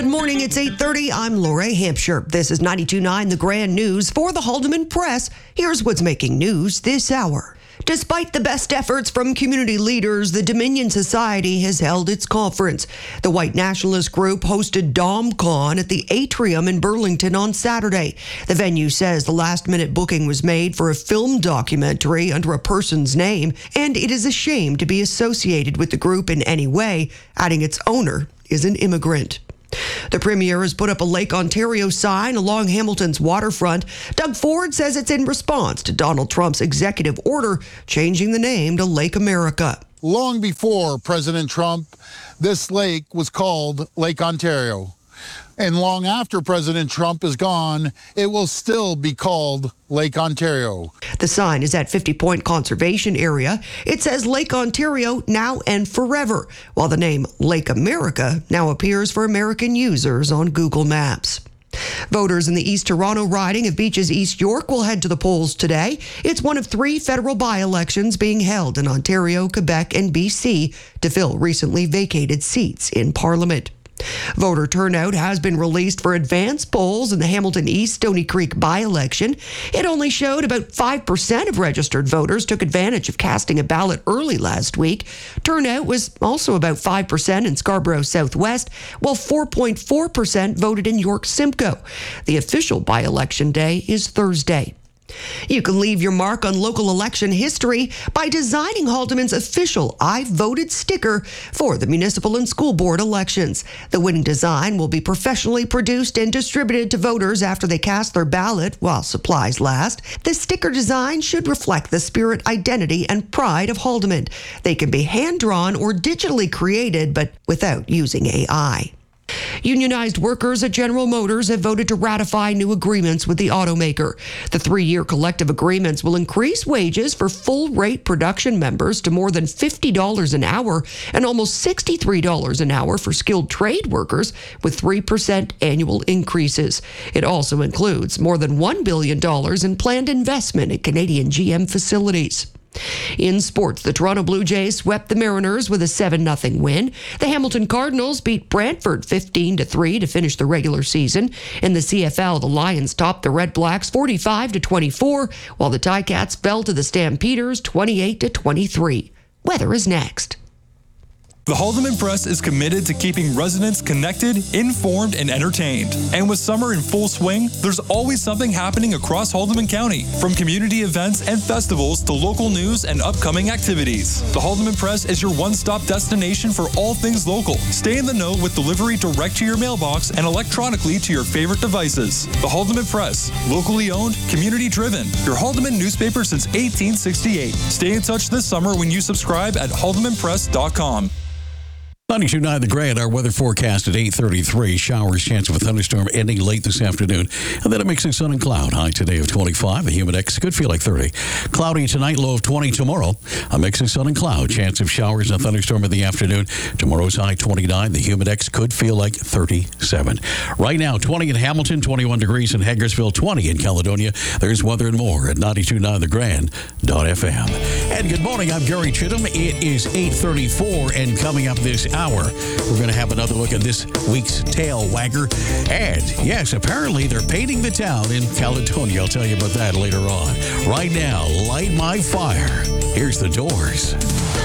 Good morning, it's 8:30. I'm Lori Hampshire. This is 92.9 The Grand News for the Haldeman Press. Here's what's making news this hour. Despite the best efforts from community leaders, the Dominion Society has held its conference. The white nationalist group hosted DomCon at the Atrium in Burlington on Saturday. The venue says the last-minute booking was made for a film documentary under a person's name, and it is a shame to be associated with the group in any way, adding its owner is an immigrant. The Premier has put up a Lake Ontario sign along Hamilton's waterfront. Doug Ford says it's in response to Donald Trump's executive order changing the name to Lake America. Long before President Trump, this lake was called Lake Ontario. And long after President Trump is gone, it will still be called Lake Ontario. The sign is at 50 Point Conservation Area. It says Lake Ontario now and forever, while the name Lake America now appears for American users on Google Maps. Voters in the East Toronto riding of Beach's East York will head to the polls today. It's one of 3 federal by-elections being held in Ontario, Quebec, and BC to fill recently vacated seats in Parliament. Voter turnout has been released for advanced polls in the Hamilton East Stony Creek by-election. It only showed about 5% of registered voters took advantage of casting a ballot early last week. Turnout was also about 5% in Scarborough Southwest, while 4.4% voted in York Simcoe. The official by-election day is Thursday. You can leave your mark on local election history by designing Haldeman's official I Voted sticker for the municipal and school board elections. The winning design will be professionally produced and distributed to voters after they cast their ballot while supplies last. The sticker design should reflect the spirit, identity, and pride of Haldeman. They can be hand-drawn or digitally created, but without using AI. Unionized workers at General Motors have voted to ratify new agreements with the automaker. The 3-year collective agreements will increase wages for full-rate production members to more than $50 an hour and almost $63 an hour for skilled trade workers, with 3% annual increases. It also includes more than $1 billion in planned investment at Canadian GM facilities. In sports, the Toronto Blue Jays swept the Mariners with a 7-0 win. The Hamilton Cardinals beat Brantford 15-3 to finish the regular season. In the CFL, the Lions topped the Red Blacks 45-24, while the Ticats fell to the Stampeders 28-23. Weather is next. The Haldeman Press is committed to keeping residents connected, informed, and entertained. And with summer in full swing, there's always something happening across Haldeman County, from community events and festivals to local news and upcoming activities. The Haldeman Press is your one-stop destination for all things local. Stay in the know with delivery direct to your mailbox and electronically to your favorite devices. The Haldeman Press, locally owned, community-driven. Your Haldeman newspaper since 1868. Stay in touch this summer when you subscribe at haldemanpress.com. 92.9 The Grand, our weather forecast at 8:33. Showers, chance of a thunderstorm ending late this afternoon. And then a mix of sun and cloud. High today of 25. The humidex could feel like 30. Cloudy tonight, low of 20 tomorrow. A mix of sun and cloud. Chance of showers and a thunderstorm in the afternoon. Tomorrow's high 29. The humidex could feel like 37. Right now, 20 in Hamilton, 21 degrees in Hagersville, 20 in Caledonia. There's weather and more at 92.9thegrand.fm. And good morning, I'm Gary Chittum. It is 8:34, and coming up this hour, we're going to have another look at this week's tail wagger. And yes, apparently they're painting the town in Caledonia. I'll tell you about that later on. Right now, light my fire. Here's the Doors.